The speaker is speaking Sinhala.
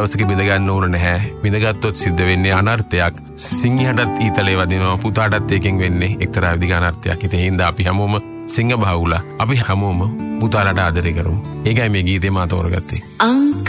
දවසක බිඳ ගන්න ඕන නැහැ. බිඳගත්තොත් සිද්ධ වෙන්නේ අනර්ථයක්. සිංහයටත් ඊතලේ වදිනවා, පුතාටත් ඒකෙන් වෙන්නේ එක්තරා විදිහක අනර්ථයක්. ඉතින් හින්දා අපි හැමෝම සිංහ බහුලා අපි හැමෝම පුතාලට ආදරය කරමු. ඒකයි මේ ගීතේ මා තෝරගත්තේ.